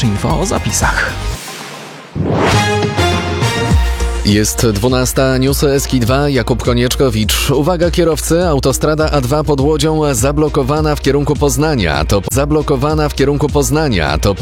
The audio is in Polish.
Więcej info o zapisach. Jest 12, newsy SK2, Jakub Konieczkowicz. Uwaga kierowcy, autostrada A2 pod Łodzią zablokowana w kierunku Poznania.